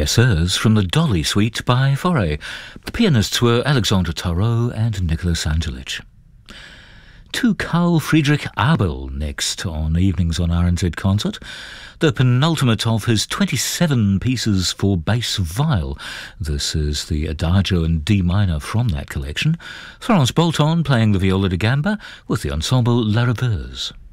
Chasseurs from the Dolly Suite by Fauré. The pianists were Alexandre Tarot and Nicholas Angelich. To Carl Friedrich Abel next on Evenings on RNZ Concert, the penultimate of his 27 pieces for bass viol. This is the Adagio in D minor from that collection. Florence Bolton playing the viola da gamba with the ensemble La Reveuse.